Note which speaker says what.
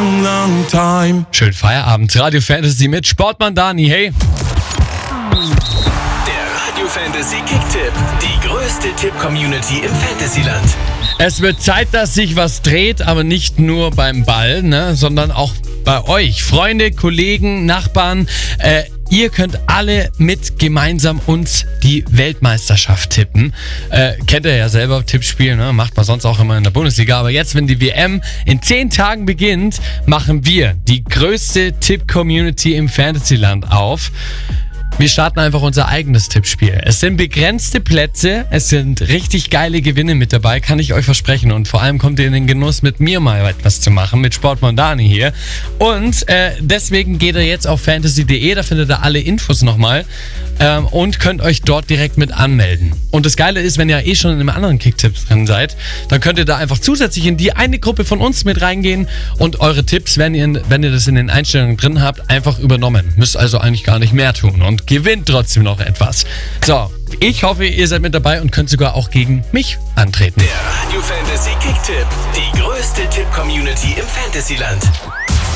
Speaker 1: long, long time.
Speaker 2: Schönen Feierabend. Radio Fantasy mit Sportmann Dani. Hey.
Speaker 3: Der Radio Fantasy Kicktipp. Die größte Tipp-Community im Fantasyland.
Speaker 2: Es wird Zeit, dass sich was dreht, aber nicht nur beim Ball, sondern auch bei euch. Freunde, Kollegen, Nachbarn. Ihr könnt alle mit gemeinsam uns die Weltmeisterschaft tippen. Kennt ihr ja selber, Tippspiel, macht man sonst auch immer in der Bundesliga. Aber jetzt, wenn die WM in 10 Tagen beginnt, machen wir die größte Tipp-Community im Fantasyland auf. Wir starten einfach unser eigenes Tippspiel. Es sind begrenzte Plätze, es sind richtig geile Gewinne mit dabei, kann ich euch versprechen. Und vor allem kommt ihr in den Genuss, mit mir mal etwas zu machen, mit Sportmann Dani hier. Und deswegen geht ihr jetzt auf fantasy.de, da findet ihr alle Infos nochmal und könnt euch dort direkt mit anmelden. Und das Geile ist, wenn ihr schon in einem anderen Kicktipp drin seid, dann könnt ihr da einfach zusätzlich in die eine Gruppe von uns mit reingehen und eure Tipps, wenn ihr das in den Einstellungen drin habt, einfach übernommen. Müsst also eigentlich gar nicht mehr tun und gewinnt trotzdem noch etwas. So, ich hoffe, ihr seid mit dabei und könnt sogar auch gegen mich antreten.
Speaker 3: Der Radio Fantasy Kicktipp. Die größte Tipp-Community im Fantasyland.